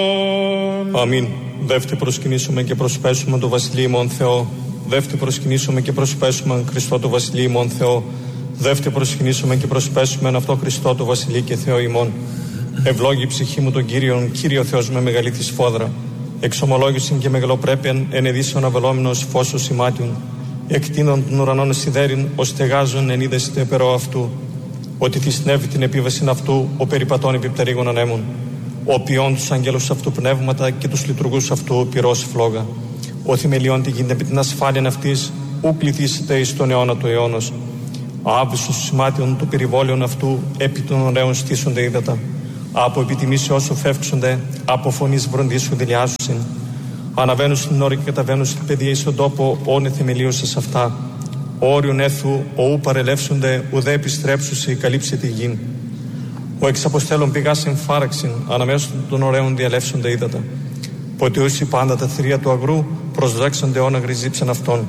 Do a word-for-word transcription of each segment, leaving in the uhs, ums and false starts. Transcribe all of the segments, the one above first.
Αμήν. Δεύτε προσκυνήσουμε και προσπέσουμε το Βασιλείο ημών Θεό. Δεύτε προσκυνήσουμε και προσπέσουμε Χριστό το Βασιλείο ημών Θεό. Δεύτε προσκυνήσουμε και προσπέσουμε αυτό Χριστό το Βασιλείο και Θεό ημών. Ευλόγη ψυχή μου τον Κύριον, Κύριο Θεός με μεγαλύτερη σφόδρα. Εξομολόγησιν και μεγαλοπρέπειαν ενεδίσεων αβελόμενος φώσος σημάτιον. Εκτείνων των ουρανών σιδέριν, ω στεγάζων εν είδεσθε περό αυτού. Ότι θυσνεύει την επίβασιν αυτού ο περιπατών επιπτερίγων ανέμων. Ο ποιών τους αγγέλους αυτού πνεύματα και τους λειτουργούς αυτού πυρός φλόγα. Ο θημελιών τη γίνεται επί την ασφάλεια αυτής, ου κληθήσετε εις τον αιώνα του αιώνος. Άβυσος σημάτιων του περιβόλαιων αυτού, επί των ωραίων στήσονται ύδατα. Από επιτιμήσει όσο φεύξονται, από φωνής βροντίσου δηλιάζουσιν. Αναβαίνουν στην όρη και καταβαίνουν στην παιδεία εις τον τόπο, όνε θεμελίωσες αυτά. Όριον έθου, οού παρελεύσονται, ουδέ επιστρέψουσι, καλύψε τη γην. Ο εξαποστέλων πηγάς εμφάραξιν, αναμέσω των ωραίων διαλεύσονται ύδατα. Ποτιούσι πάντα τα θηρία του αγρού, προσδέξονται ώνα γριζίψαν αυτόν.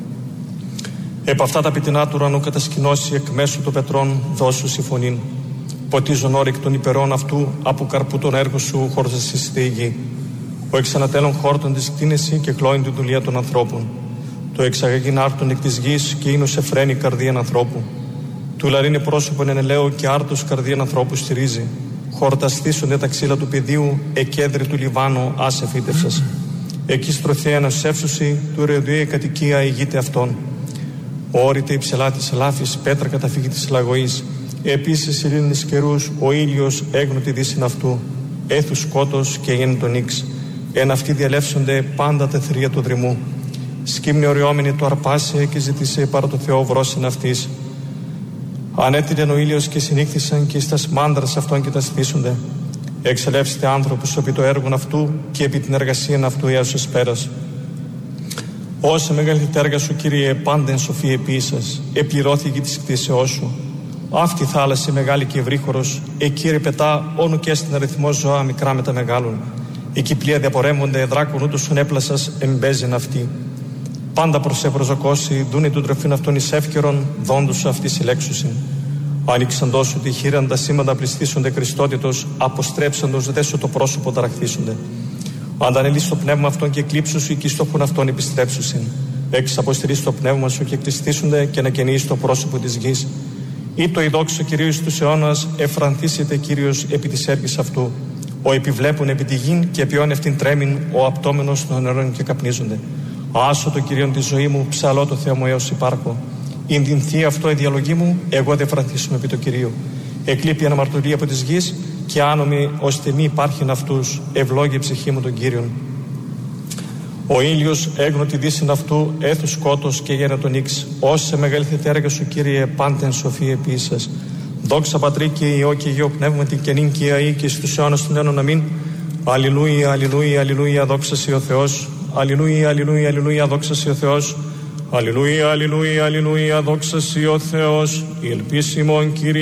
Επ' αυτά τα πιτινά του ουρανού κατασκηνώσει εκ μέσου των πετρών, δώσου συμφωνήν. Ποτίζον όρεκ των υπερών αυτού, από καρπού των έργων σου, χόρταση στη γη. Ο εξανατέλων χόρτων τη κτίνεση και κλώην την δουλεία των ανθρώπων. Το εξαγαγήν άρτων εκ τη γη και ίνο σε φρένει καρδίαν ανθρώπου. Του λαρίνε πρόσωπον εν ελαίο και άρτους καρδίαν ανθρώπου στηρίζει. Χορταστήσονται τα ξύλα του πεδίου, εκέδρη του Λιβάνου άσε φύτευσας. Εκεί στρωθέα ανασεύσουση, του ρεοδουία κατοικία ηγείται αυτών. Όρητε η ψελά της ελάφης, πέτρα καταφύγη της λαγωής. Επίσης ειρήνης καιρούς, ο ήλιος έγνωτη δύσιν αυτού. Έθους σκότος και γέννη τον ίξ. Εν αυτοί διαλεύσονται πάντα τα θηρία του δρυμού. Σκύμνη οριόμενη το αρπάσε και ζήτησε παρά το Θεό βρόσιν αυτής. Ανέτειλεν ο ήλιος και συνήχθησαν και εις τας μάντρας αυτών και τα στήσονται. Εξελεύσετε άνθρωπους επί το έργον αυτού και επί την εργασία αυτού έως εσπέρας. Όσε μεγαλύτερη έργα σου, Κύριε, πάντα εν σοφή επίησας, επληρώθη η γη της κτήσεώς σου. Αυτή η θάλασσα μεγάλη και ευρύχωρος, εκεί ρεπετά όνου και στην αριθμό ζώα μικρά με τα μεγάλων. Εκεί πλοία διαπορεύονται, δράκων ούτως σου έπλασας, εμπέζεν αυτή. Πάντα προς επροζωκώσει, δούνε του τροφήν αυτών εις εύκαιρον, δόντους σου αυτή συλλέξουσιν. Άνοιξαντός σου τη χείραν τα σήματα πληστήσονται Χριστότητος, αποστρέψαντος δε σου το πρόσωπο ταραχθήσονται. Αντανελείς το πνεύμα αυτών και κλείψου σου και στόχων αυτών επιστρέψουσιν. Έξι αποστηρείς το πνεύμα σου και κλειστήσονται και να καινείς το πρόσωπο της γης. Ή το ειδόξο Κυρίως τους αιώνας, εφρανθήσετε Κύριος επί της έργης αυτού. Ο επιβλέπουν επί τη γην και επιών αυτήν τρέμην, ο απτόμενος των νερών και καπνίζονται. Άσο το Κυρίον τη ζωή μου, ψαλώ το Θεό μου έως υπάρχω. Ειν την θεία αυτό η διαλογή μου, εγώ δεν φρανθήσουμε επί το Κυρίου. Εκλείπει αναμαρτυρία από της γης και άνομοι ώστε μη υπάρχειν αυτούς, ευλόγη η ψυχή μου τον Κύριον. Ο ήλιος έγνωτη δύσιν αυτού, έθους σκότος και γένε τον ίξ. Όσε μεγαλύτερη έργα σου, Κύριε, πάντεν σοφή επίσης. Δόξα Πατρί και Υιό και Υιό Πνεύματι και νυν και αεί και στους αιώνας των αιώνων αμήν. Αλληλούια, αλληλούια, αλληλούια, δόξα σοι ο Θεός. Αλληλούια, αλληλούια, αλληλούια, δόξα σοι ο Θεός. Αλληλούια, αλληλούια, αλληλούια, δόξα σοι ο Θεός. Η ελπίση ημών, Κύριε.